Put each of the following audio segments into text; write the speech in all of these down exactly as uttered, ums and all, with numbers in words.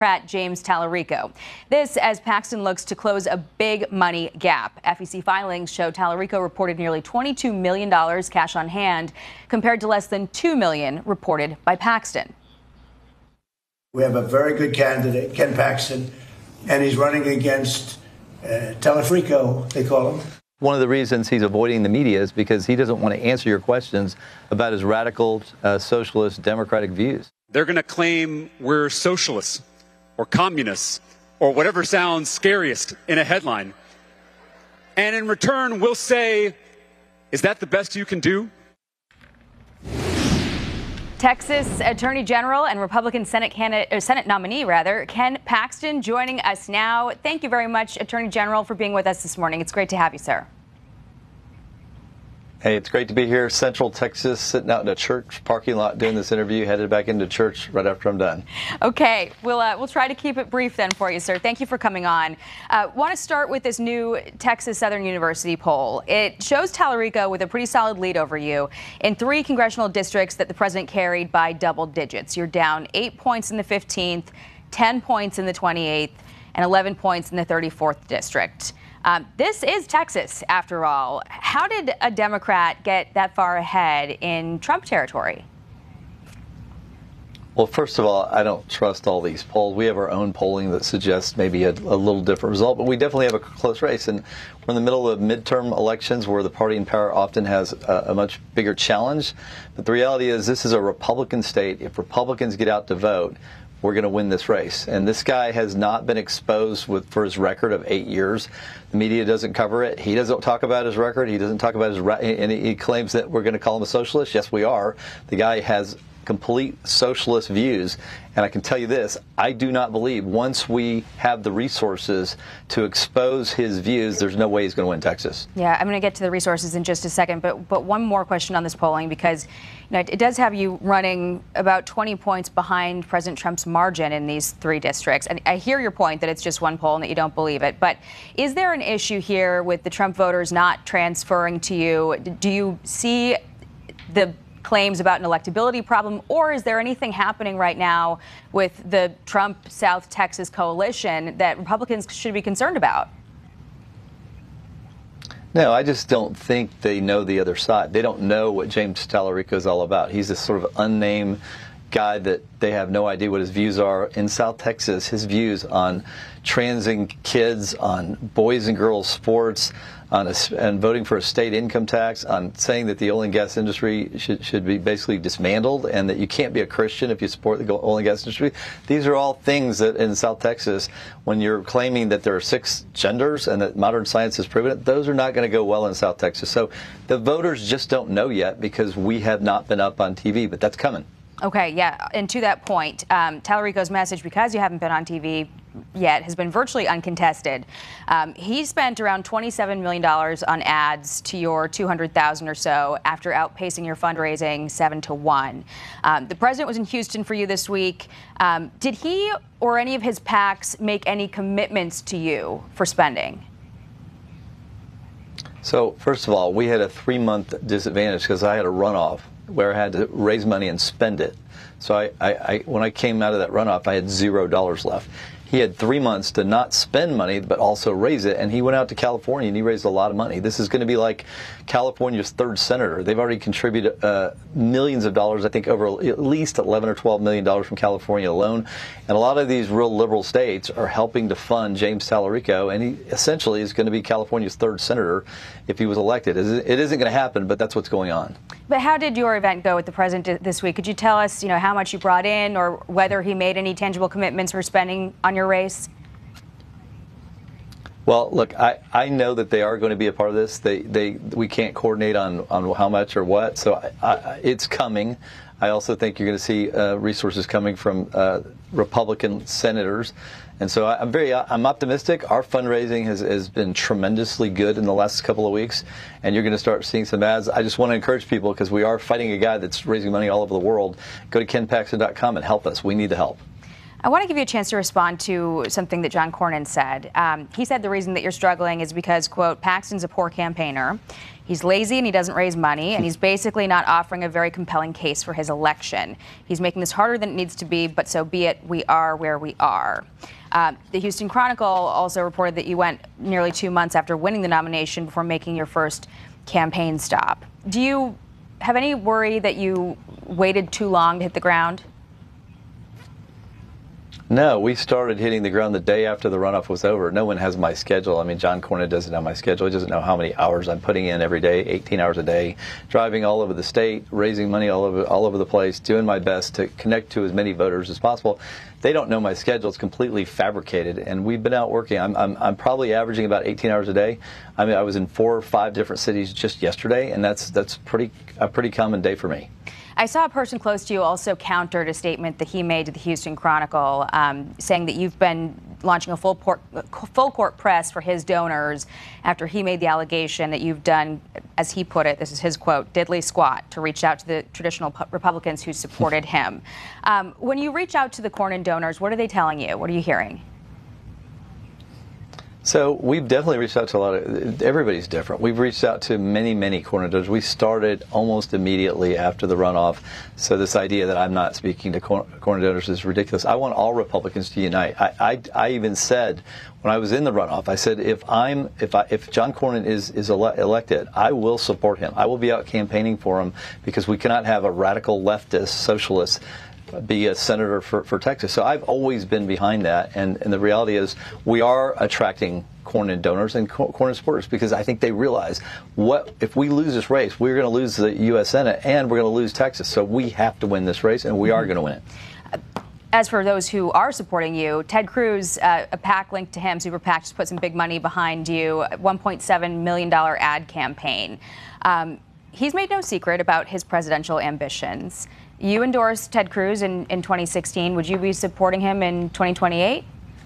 Democrat James Tallarico. This as Paxton looks to close a big money gap. F E C filings show Tallarico reported nearly twenty-two million dollars cash on hand compared to less than two million dollars reported by Paxton. We have a very good candidate, Ken Paxton, and he's running against uh, Tallarico, they call him. One of the reasons he's avoiding the media is because he doesn't want to answer your questions about his radical uh, socialist democratic views. They're going to claim we're socialists or communists or whatever sounds scariest in a headline. And in return, we'll say, is that the best you can do? Texas Attorney General and Republican Senate candidate, or Senate nominee, rather, Ken Paxton joining us now. Thank you very much, Attorney General, for being with us this morning. It's great to have you, sir. Hey, it's great to be here, Central Texas, sitting out in a church parking lot doing this interview, headed back into church right after I'm done. Okay, we'll, uh, we'll try to keep it brief then for you, sir. Thank you for coming on. Uh, want to start with this new Texas Southern University poll. It shows Tallarico with a pretty solid lead over you in three congressional districts that the president carried by double digits. You're down eight points in the fifteenth, ten points in the twenty-eighth, and eleven points in the thirty-fourth district. Um, this is Texas, after all. How did a Democrat get that far ahead in Trump territory? Well, first of all, I don't trust all these polls. We have our own polling that suggests maybe a, a little different result, but we definitely have a close race. And we're in the middle of midterm elections where the party in power often has a, a much bigger challenge. But the reality is this is a Republican state. If Republicans get out to vote, we're going to win this race. And this guy has not been exposed with, for his record of eight years. The media doesn't cover it. He doesn't talk about his record. He doesn't talk about his ra- and he claims that we're going to call him a socialist. Yes, we are. The guy has complete socialist views. And I can tell you this, I do not believe once we have the resources to expose his views, there's no way he's going to win Texas. Yeah, I'm going to get to the resources in just a second, but but one more question on this polling, because you know, it does have you running about twenty points behind President Trump's margin in these three districts. And I hear your point that it's just one poll and that you don't believe it, but is there an issue here with the Trump voters not transferring to you? Do you see the claims about an electability problem, or is there anything happening right now with the Trump South Texas coalition that Republicans should be concerned about? No, I just don't think they know the other side. They don't know what James Tallarico is all about. He's this sort of unnamed guy that they have no idea what his views are. In South Texas, his views on transing kids, on boys and girls sports, on a, and voting for a state income tax, on saying that the oil and gas industry should, should be basically dismantled and that you can't be a Christian if you support the oil and gas industry. These are all things that in South Texas, when you're claiming that there are six genders and that modern science has proven it, those are not going to go well in South Texas. So the voters just don't know yet because we have not been up on T V, but that's coming. Okay, yeah, and to that point, um, Tallarico's message, because you haven't been on T V yet, has been virtually uncontested. Um, he spent around twenty-seven million dollars on ads to your two hundred thousand or so after outpacing your fundraising seven to one. Um, the president was in Houston for you this week. Um, did he or any of his PACs make any commitments to you for spending? So, first of all, we had a three-month disadvantage because I had a runoff where I had to raise money and spend it. So I, I, I, when I came out of that runoff, I had zero dollars left. He had three months to not spend money, but also raise it. And he went out to California and he raised a lot of money. This is going to be like California's third senator. They've already contributed uh, millions of dollars, I think over at least eleven or twelve million dollars from California alone. And a lot of these real liberal states are helping to fund James Tallarico. And he essentially is going to be California's third senator if he was elected. It isn't going to happen, but that's what's going on. But how did your event go with the president this week? Could you tell us, you know, how much you brought in or whether he made any tangible commitments for spending on your race? Well, look, I, I know that they are going to be a part of this. They they we can't coordinate on, on how much or what, so I, I, it's coming. I also think you're going to see uh, resources coming from uh, Republican senators, and so I, I'm very I'm optimistic. Our fundraising has, has been tremendously good in the last couple of weeks, and you're going to start seeing some ads. I just want to encourage people because we are fighting a guy that's raising money all over the world. Go to ken paxton dot com and help us. We need the help. I want to give you a chance to respond to something that John Cornyn said. Um, he said the reason that you're struggling is because, quote, Paxton's a poor campaigner. He's lazy and he doesn't raise money, and he's basically not offering a very compelling case for his election. He's making this harder than it needs to be, but so be it. We are where we are. Uh, the Houston Chronicle also reported that you went nearly two months after winning the nomination before making your first campaign stop. Do you have any worry that you waited too long to hit the ground? No, we started hitting the ground the day after the runoff was over. No one has my schedule. I mean, John Cornyn doesn't know my schedule. He doesn't know how many hours I'm putting in every day, eighteen hours a day, driving all over the state, raising money all over all over the place, doing my best to connect to as many voters as possible. They don't know my schedule. It's completely fabricated, and we've been out working. I'm, I'm, I'm probably averaging about eighteen hours a day. I mean, I was in four or five different cities just yesterday, and that's that's pretty a pretty common day for me. I saw a person close to you also countered a statement that he made to the Houston Chronicle, um, saying that you've been launching a full, port, full court press for his donors after he made the allegation that you've done, as he put it, this is his quote, diddly squat to reach out to the traditional Republicans who supported him. Um, when you reach out to the Cornyn donors, what are they telling you? What are you hearing? So we've definitely reached out to a lot of, everybody's different. We've reached out to many, many Cornyn donors. We started almost immediately after the runoff. So this idea that I'm not speaking to Cornyn donors is ridiculous. I want all Republicans to unite. I, I, I even said when I was in the runoff, I said if I'm, if I, if John Cornyn is is ele elected, I will support him. I will be out campaigning for him because we cannot have a radical leftist socialist be a senator for, for Texas. So I've always been behind that, and, and the reality is we are attracting Cornyn donors and Cornyn supporters because I think they realize what if we lose this race, we're going to lose the U S Senate and we're going to lose Texas. So we have to win this race, and we are going to win it. As for those who are supporting you, Ted Cruz, uh, a PAC linked to him, Super PAC, just put some big money behind you, one point seven million dollar ad campaign. Um, he's made no secret about his presidential ambitions. You endorsed Ted Cruz in, in twenty sixteen. Would you be supporting him in twenty twenty-eight?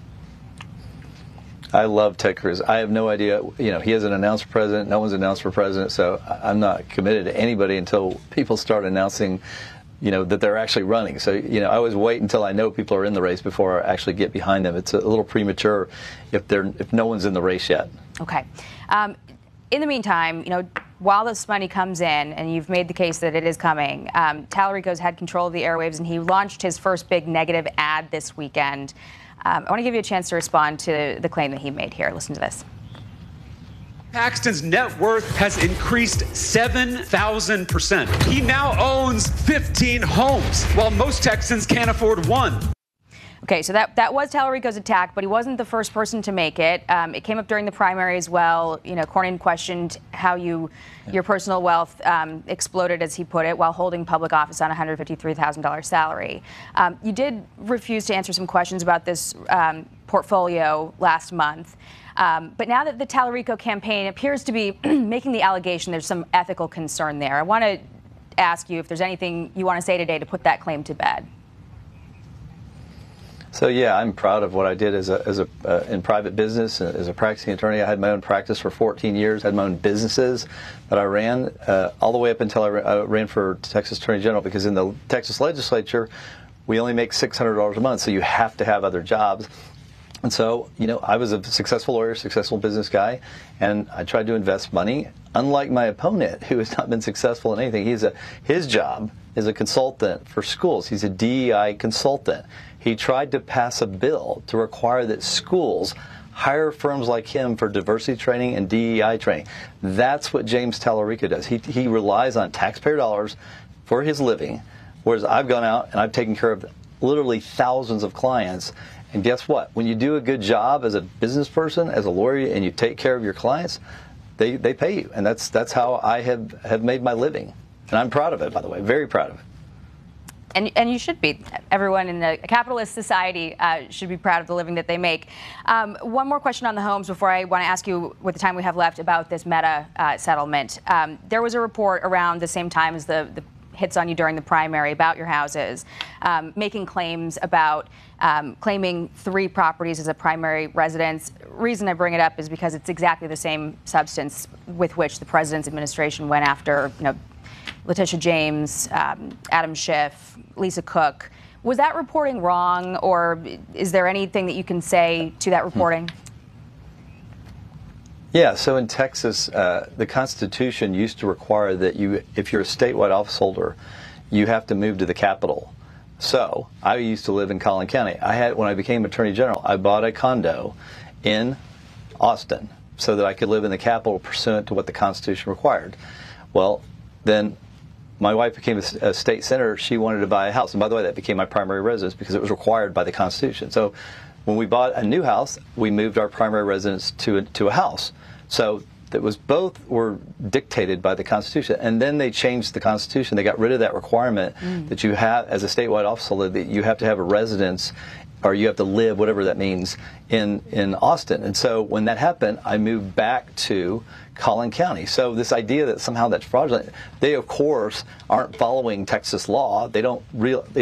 I love Ted Cruz. I have no idea. You know, he hasn't announced for president. No one's announced for president. So I'm not committed to anybody until people start announcing, you know, that they're actually running. So, you know, I always wait until I know people are in the race before I actually get behind them. It's a little premature if they're if no one's in the race yet. Okay. Um, in the meantime, you know, while this money comes in, and you've made the case that it is coming, um, Tallarico's had control of the airwaves, and he launched his first big negative ad this weekend. Um, I want to give you a chance to respond to the claim that he made here. Listen to this. Paxton's net worth has increased seven thousand percent. He now owns fifteen homes, while most Texans can't afford one. Okay, so that, that was Tallarico's attack, but he wasn't the first person to make it. Um, it came up during the primary as well. You know, Cornyn questioned how you, your personal wealth um, exploded, as he put it, while holding public office on a one hundred fifty-three thousand dollar salary. Um, you did refuse to answer some questions about this um, portfolio last month. Um, but now that the Tallarico campaign appears to be making the allegation, there's some ethical concern there. I want to ask you if there's anything you want to say today to put that claim to bed. So yeah, I'm proud of what I did as a, as a uh, in private business as a practicing attorney. I had my own practice for fourteen years. Had my own businesses that I ran uh, all the way up until I, ra I ran for Texas Attorney General. Because in the Texas legislature, we only make six hundred dollars a month, so you have to have other jobs. And so, you know, I was a successful lawyer, successful business guy, and I tried to invest money. Unlike my opponent, who has not been successful in anything, he's a his job is a consultant for schools. He's a D E I consultant. He tried to pass a bill to require that schools hire firms like him for diversity training and D E I training. That's what James Tallarico does. He, he relies on taxpayer dollars for his living, whereas I've gone out and I've taken care of literally thousands of clients. And guess what? When you do a good job as a business person, as a lawyer, and you take care of your clients, they, they pay you. And that's, that's how I have, have made my living. And I'm proud of it, by the way, very proud of it. And, and you should be. Everyone in a capitalist society uh, should be proud of the living that they make. Um, one more question on the homes before I want to ask you, with the time we have left, about this Meta uh, settlement. Um, there was a report around the same time as the, the hits on you during the primary about your houses, um, making claims about um, claiming three properties as a primary residence. Reason I bring it up is because it's exactly the same substance with which the president's administration went after, you know, Letitia James, um, Adam Schiff, Lisa Cook. Was that reporting wrong, or is there anything that you can say to that reporting? Yeah, so in Texas, uh, the Constitution used to require that you, if you're a statewide office holder, you have to move to the capital. So I used to live in Collin County. I had, when I became Attorney General, I bought a condo in Austin so that I could live in the capital pursuant to what the Constitution required. Well, then my wife became a, a state senator. She wanted to buy a house. And by the way, that became my primary residence because it was required by the Constitution. So when we bought a new house, we moved our primary residence to a, to a house. So that was both were dictated by the Constitution. And then they changed the Constitution. They got rid of that requirement mm. that you have, as a statewide office holder, that you have to have a residence or you have to live, whatever that means, in, in Austin. And so when that happened, I moved back to Collin County. So this idea that somehow that's fraudulent, they, of course, aren't following Texas law. They don't real. They